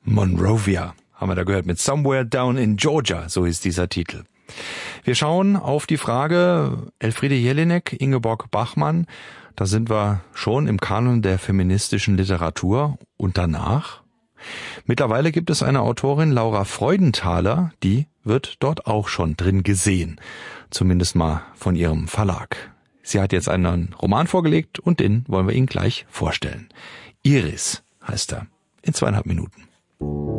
Monrovia haben wir da gehört mit Somewhere Down in Georgia, so ist dieser Titel. Wir schauen auf die Frage Elfriede Jelinek, Ingeborg Bachmann. Da sind wir schon im Kanon der feministischen Literatur und danach. Mittlerweile gibt es eine Autorin, Laura Freudenthaler, die wird dort auch schon drin gesehen. Zumindest mal von ihrem Verlag. Sie hat jetzt einen Roman vorgelegt und den wollen wir Ihnen gleich vorstellen. Iris heißt er. In 2,5 Minuten.